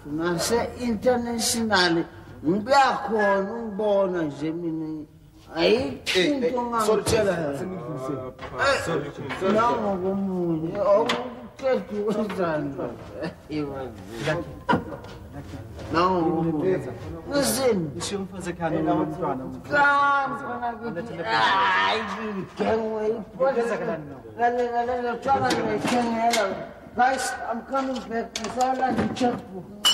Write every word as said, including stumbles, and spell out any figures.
nase-international ngiyakhona ungibona nje mina ayikho ngangitshela nangokomunye okuqeda ukwenzani nangokomunye ngizini Ishiyo umfazi ekhaya nomntwana. kamfana kithi hayi ngigengwe iphola lalela tshwana ngiyithengela guys I'm coming back ngisala ngi-checkbook